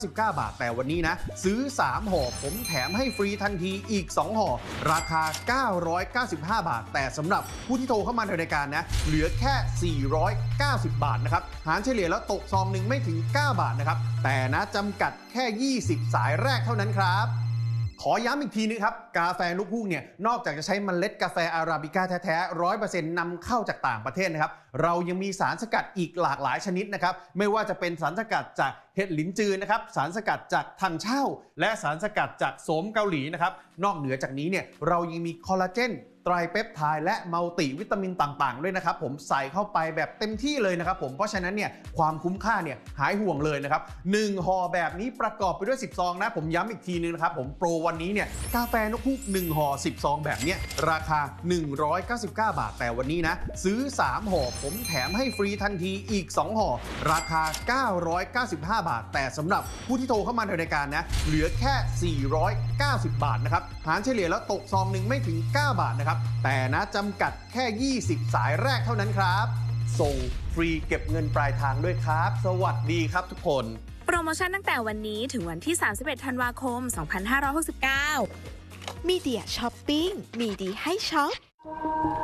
19 บาทแต่วันนี้นะซื้อ3ห่อผมแถมให้ฟรีทันทีอีก2ห่อราคา995 บาทแต่สำหรับผู้ที่โทรเข้ามาในรายการนะเหลือแค่490 บาทนะครับหารเฉลี่ยแล้วตกซองหนึ่งไม่ถึง9 บาทนะครับแต่นะจำกัดแค่20สายแรกเท่านั้นครับขอย้ำอีกทีนึงครับกาแฟลูกทุ่งเนี่ยนอกจากจะใช้เมล็ดกาแฟอาราบิก้าแท้ๆ 100% นำเข้าจากต่างประเทศนะครับเรายังมีสารสกัดอีกหลากหลายชนิดนะครับไม่ว่าจะเป็นสารสกัดจากเห็ดหลินจือนะครับสารสกัดจากถังเช่าและสารสกัดจากโสมเกาหลีนะครับนอกเหนือจากนี้เนี่ยเรายังมีคอลลาเจนไตรเปปไทด์และมัลติวิตามินต่างๆด้วยนะครับผมใส่เข้าไปแบบเต็มที่เลยนะครับผมเพราะฉะนั้นเนี่ยความคุ้มค่าเนี่ยหายห่วงเลยนะครับ1ห่อแบบนี้ประกอบไปด้วย10ซองนะผมย้ำอีกทีนึงนะครับผมโปรวันนี้เนี่ยกาแฟนกฮูก1ห่อ10ซองแบบเนี้ยราคา199 บาทแต่วันนี้นะซื้อ3ห่อผมแถมให้ฟรีทันทีอีก2ห่อราคา995 บาทแต่สำหรับผู้ที่โทรเข้ามาในรายการนะเหลือแค่490 บาทนะครับหารเฉลี่ยแล้วตกซองหนึ่งไม่ถึง9 บาทนะครับแต่นะจำกัดแค่20สายแรกเท่านั้นครับส่งฟรีเก็บเงินปลายทางด้วยครับสวัสดีครับทุกคนโปรโมชั่นตั้งแต่วันนี้ถึงวันที่31ธันวาคม2569 มีเดียช้อปปิ้งมีดีให้ช็อป